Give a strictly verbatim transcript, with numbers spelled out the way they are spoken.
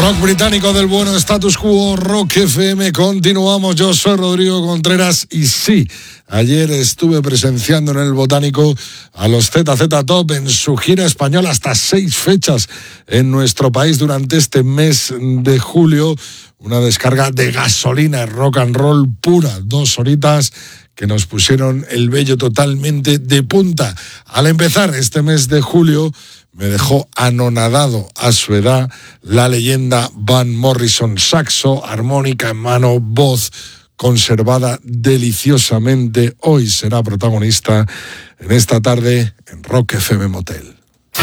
Rock británico del bueno, Status Quo, Rock F M. Continuamos, yo soy Rodrigo Contreras y sí, ayer estuve presenciando en el Botánico a los Z Z Top en su gira española, hasta seis fechas en nuestro país durante este mes de julio. Una descarga de gasolina, rock and roll pura, dos horitas que nos pusieron el vello totalmente de punta. Al empezar este mes de julio, me dejó anonadado a su edad la leyenda Van Morrison, saxo, armónica en mano, voz conservada deliciosamente. Hoy será protagonista en esta tarde en Rock F M Motel.